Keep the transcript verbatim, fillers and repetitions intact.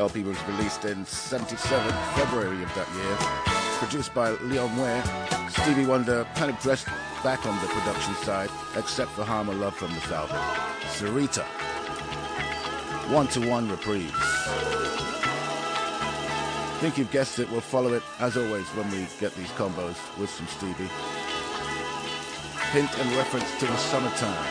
L P was released in seventy-seven, February of that year. Produced by Leon Ware, Stevie Wonder kind of dressed back on the production side, except for Harm or Love from this album. Sarita. One-to-one reprise. Think you've guessed it. We'll follow it, as always, when we get these combos with some Stevie. Hint and reference to the summertime.